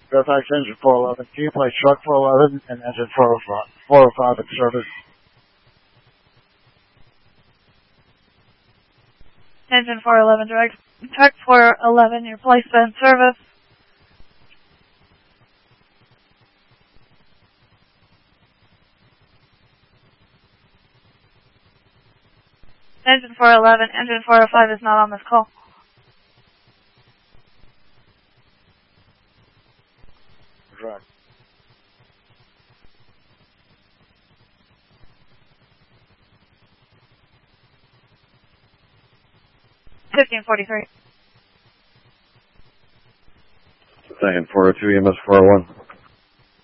Fairfax engine 411. Can you place truck 411 and engine 405 in service? Engine 411, direct. Truck 411, you're placed in service. Engine 411, engine 405 is not on this call. Correct. $1543. Second 402 EMS 401.